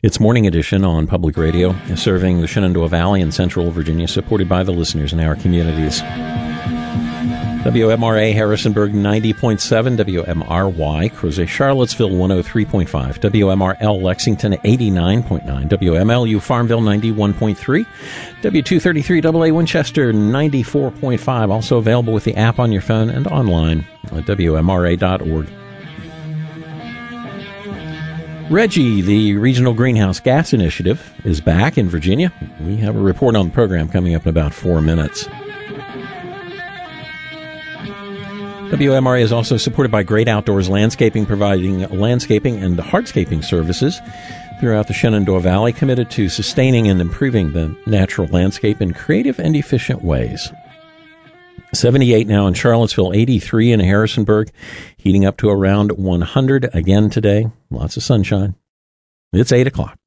It's Morning Edition on Public Radio, serving the Shenandoah Valley in Central Virginia, supported by the listeners in our communities. WMRA Harrisonburg 90.7, WMRY Crozet Charlottesville 103.5, WMRL Lexington 89.9, WMLU Farmville 91.3, W233AA Winchester 94.5, also available with the app on your phone and online at WMRA.org. RGGI, the Regional Greenhouse Gas Initiative, is back in Virginia. We have a report on the program coming up in about 4 minutes. WMRA is also supported by Great Outdoors Landscaping, providing landscaping and hardscaping services throughout the Shenandoah Valley, committed to sustaining and improving the natural landscape in creative and efficient ways. 78 now in Charlottesville, 83 in Harrisonburg, heating up to around 100 again today. Lots of sunshine. It's 8 o'clock.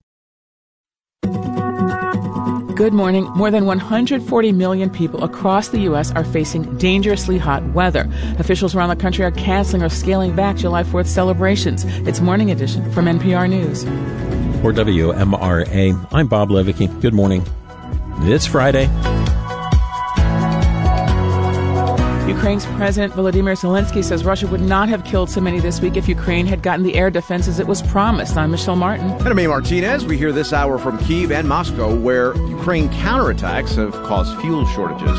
Good morning. More than 140 million people across the U.S. are facing dangerously hot weather. Officials around the country are canceling or scaling back July 4th celebrations. It's Morning Edition from NPR News. For WMRA, I'm Bob Levicki. Good morning. It's Friday. Ukraine's President Volodymyr Zelensky says Russia would not have killed so many this week if Ukraine had gotten the air defenses it was promised. I'm Michelle Martin. And I'm A. Martinez. We hear this hour from Kyiv and Moscow, where Ukraine counterattacks have caused fuel shortages.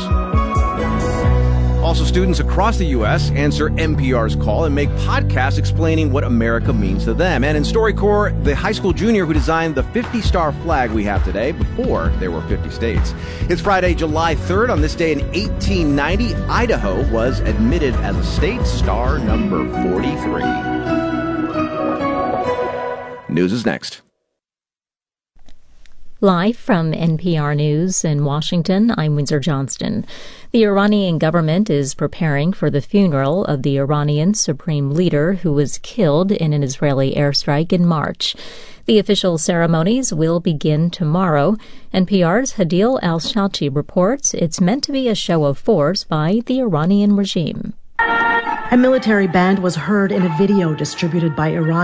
Also, students across the U.S. answer NPR's call and make podcasts explaining what America means to them. And in StoryCorps, the high school junior who designed the 50-star flag we have today before there were 50 states. It's Friday, July 3rd. On this day in 1890, Idaho was admitted as a state, star number 43. News is next. Live from NPR News in Washington, I'm Windsor Johnston. The Iranian government is preparing for the funeral of the Iranian supreme leader who was killed in an Israeli airstrike in March. The official ceremonies will begin tomorrow. NPR's Hadil Al-Shalchi reports it's meant to be a show of force by the Iranian regime. A military band was heard in a video distributed by Iran.